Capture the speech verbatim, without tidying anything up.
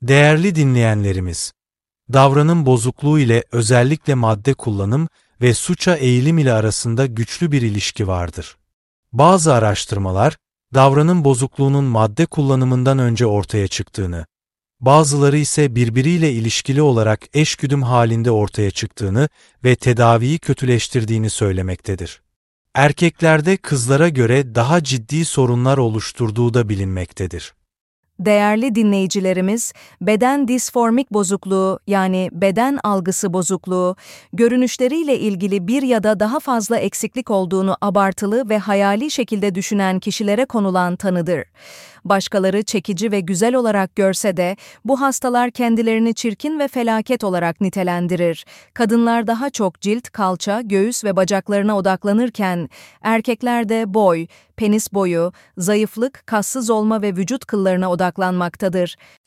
Değerli dinleyenlerimiz, davranım bozukluğu ile özellikle madde kullanım ve suça eğilim ile arasında güçlü bir ilişki vardır. Bazı araştırmalar, davranım bozukluğunun madde kullanımından önce ortaya çıktığını, bazıları ise birbiriyle ilişkili olarak eşgüdüm halinde ortaya çıktığını ve tedaviyi kötüleştirdiğini söylemektedir. Erkeklerde kızlara göre daha ciddi sorunlar oluşturduğu da bilinmektedir. Değerli dinleyicilerimiz, beden disformik bozukluğu yani beden algısı bozukluğu, görünüşleriyle ilgili bir ya da daha fazla eksiklik olduğunu abartılı ve hayali şekilde düşünen kişilere konulan tanıdır. Başkaları çekici ve güzel olarak görse de bu hastalar kendilerini çirkin ve felaket olarak nitelendirir. Kadınlar daha çok cilt, kalça, göğüs ve bacaklarına odaklanırken erkekler de boy, penis boyu, zayıflık, kassız olma ve vücut kıllarına odaklanmaktadır.